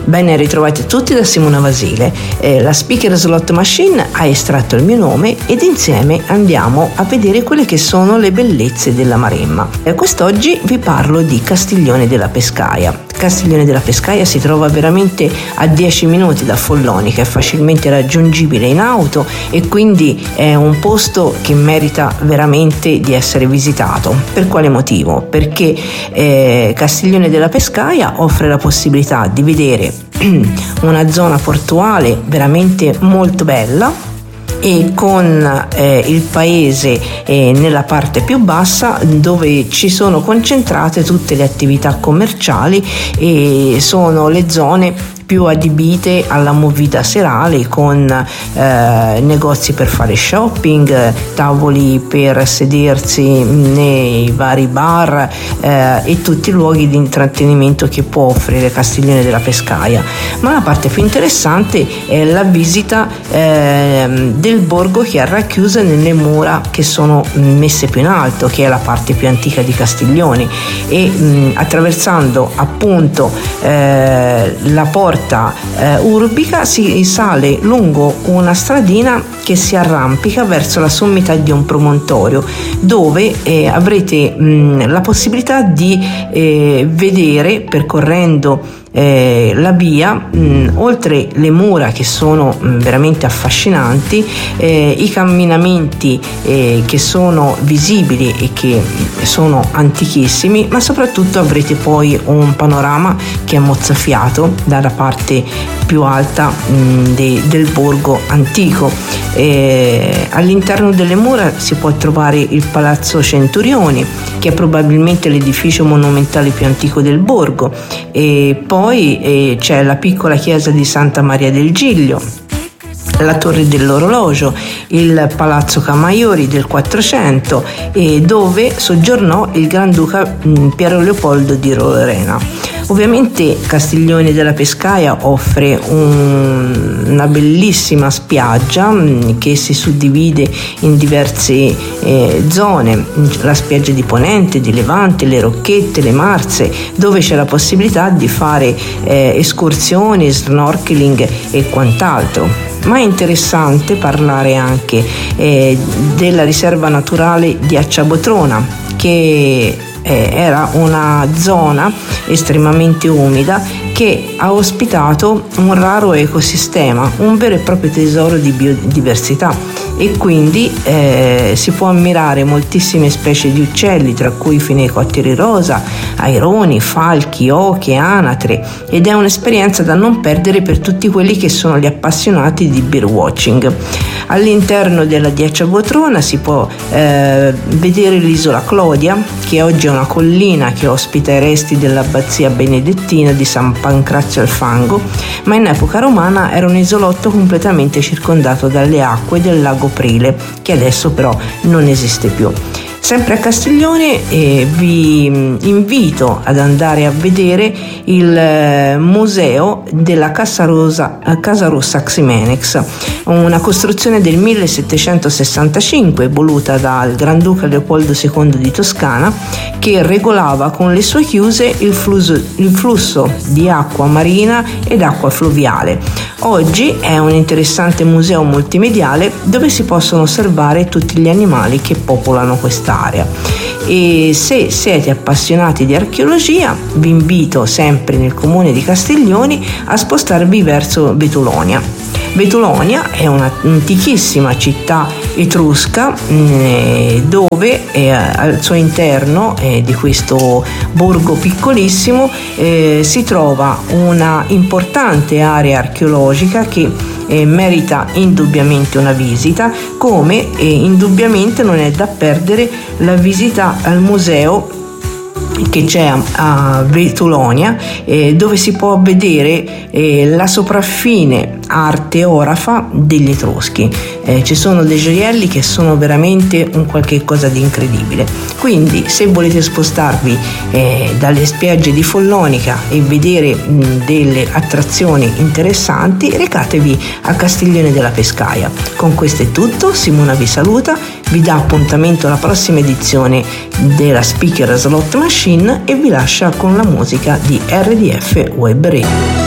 Ben ritrovati tutti da Simona Vasile. La Speaker Slot Machine ha estratto il mio nome ed insieme andiamo a vedere quelle che sono le bellezze della Maremma. Quest'oggi vi parlo di Castiglione della Pescaia. Castiglione della Pescaia si trova veramente a 10 minuti da Follonica, è facilmente raggiungibile in auto e quindi è un posto che merita veramente di essere visitato. Per quale motivo? Perché Castiglione della Pescaia offre la possibilità di vedere una zona portuale veramente molto bella e con il paese nella parte più bassa, dove ci sono concentrate tutte le attività commerciali e sono le zone più adibite alla movida serale, con negozi per fare shopping, tavoli per sedersi nei vari bar e tutti i luoghi di intrattenimento che può offrire Castiglione della Pescaia. Ma la parte più interessante è la visita del borgo, che è racchiusa nelle mura che sono messe più in alto, che è la parte più antica di Castiglione, e attraversando appunto la porta urbica si sale lungo una stradina che si arrampica verso la sommità di un promontorio, dove avrete la possibilità di vedere, percorrendo la via, oltre le mura che sono veramente affascinanti, i camminamenti che sono visibili e che sono antichissimi, ma soprattutto avrete poi un panorama che è mozzafiato dalla parte più alta del borgo antico. All'interno delle mura si può trovare il Palazzo Centurioni, che è probabilmente l'edificio monumentale più antico del borgo, e poi c'è la piccola chiesa di Santa Maria del Giglio, la Torre dell'Orologio, il Palazzo Camaiori del 400, dove soggiornò il Granduca Piero Leopoldo di Lorena. Ovviamente Castiglione della Pescaia offre una bellissima spiaggia che si suddivide in diverse zone: la spiaggia di Ponente, di Levante, le Rocchette, le Marze, dove c'è la possibilità di fare escursioni, snorkeling e quant'altro. Ma è interessante parlare anche della riserva naturale di Acciabotrona, che era una zona estremamente umida che ha ospitato un raro ecosistema, un vero e proprio tesoro di biodiversità, e quindi si può ammirare moltissime specie di uccelli, tra cui finecotteri rosa, aironi, falchi, oche, anatre, ed è un'esperienza da non perdere per tutti quelli che sono gli appassionati di birdwatching. All'interno della di Acciabotrona si può vedere l'isola Clodia, che oggi è una collina che ospita i resti dell'abbazia benedettina di San Pancrazio al Fango, ma in epoca romana era un isolotto completamente circondato dalle acque del lago Prile, che adesso però non esiste più. Sempre a Castiglione vi invito ad andare a vedere il museo della Casa Rossa Ximenex, una costruzione del 1765 voluta dal Granduca Leopoldo II di Toscana, che regolava con le sue chiuse il flusso di acqua marina ed acqua fluviale. Oggi è un interessante museo multimediale dove si possono osservare tutti gli animali che popolano quest'area. E se siete appassionati di archeologia, vi invito, sempre nel comune di Castiglione, a spostarvi verso Betulonia. Betulonia è un'antichissima città etrusca dove al suo interno di questo borgo piccolissimo si trova una importante area archeologica che merita indubbiamente una visita, come indubbiamente non è da perdere la visita al museo che c'è a Betulonia, dove si può vedere la sopraffine arte orafa degli Etruschi. Ci sono dei gioielli che sono veramente un qualche cosa di incredibile. Quindi, se volete spostarvi dalle spiagge di Follonica e vedere delle attrazioni interessanti, recatevi a Castiglione della Pescaia. Con questo è tutto, Simona vi saluta, vi dà appuntamento alla prossima edizione della Speaker Slot Machine e vi lascia con la musica di RDF Web Radio.